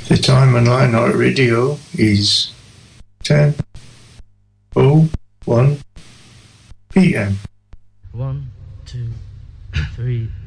The time on Lionheart Radio is 10:01 p.m. 1, 2, 3